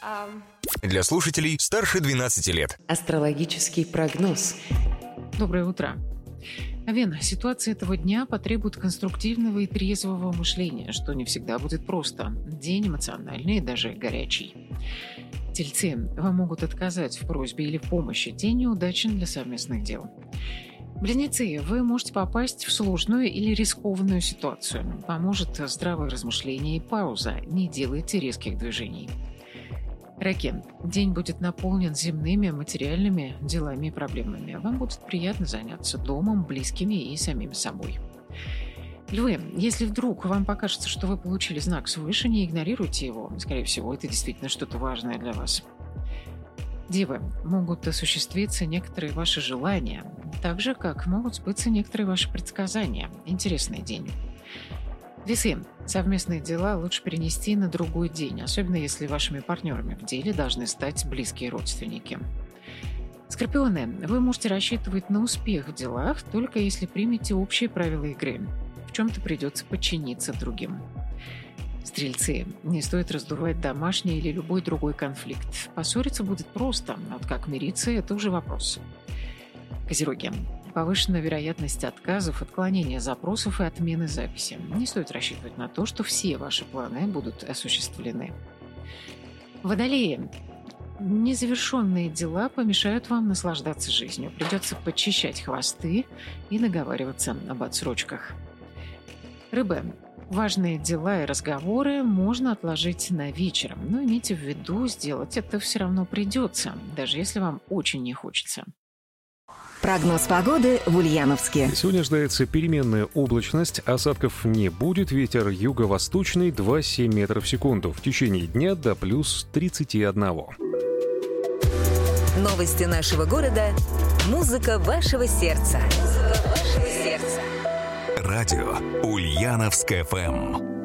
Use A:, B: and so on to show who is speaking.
A: Для слушателей старше 12 лет.
B: Астрологический прогноз.
C: Доброе утро. Овен, ситуация этого дня потребует конструктивного и трезвого мышления, что не всегда будет просто. День эмоциональный и даже горячий. Тельцы, вам могут отказать в просьбе или в помощи. День неудачен для совместных дел. Близнецы, вы можете попасть в сложную или рискованную ситуацию. Поможет здравое размышление и пауза. Не делайте резких движений. Раки, день будет наполнен земными, материальными делами и проблемами. Вам будет приятно заняться домом, близкими и самим собой. Львы, если вдруг вам покажется, что вы получили знак свыше, не игнорируйте его. Скорее всего, это действительно что-то важное для вас. Девы, могут осуществиться некоторые ваши желания, так же, как могут сбыться некоторые ваши предсказания. Интересный день. Весы, совместные дела лучше перенести на другой день, особенно если вашими партнерами в деле должны стать близкие родственники. Скорпионы, вы можете рассчитывать на успех в делах, только если примете общие правила игры. В чем-то придется подчиниться другим. Стрельцы, не стоит раздувать домашний или любой другой конфликт. Поссориться будет просто, а вот как мириться – это уже вопрос. Козероги, повышенная вероятность отказов, отклонения запросов и отмены записи. Не стоит рассчитывать на то, что все ваши планы будут осуществлены. Водолеи, незавершенные дела помешают вам наслаждаться жизнью. Придется подчищать хвосты и наговариваться об отсрочках. Рыбы. Важные дела и разговоры можно отложить на вечер, но имейте в виду, сделать это все равно придется, даже если вам очень не хочется.
D: Прогноз погоды в Ульяновске.
E: Сегодня ожидается переменная облачность, осадков не будет, ветер юго-восточный 2,7 метров в секунду. В течение дня до плюс 31.
D: Новости нашего города. Музыка вашего сердца.
A: Радио Ульяновск ФМ.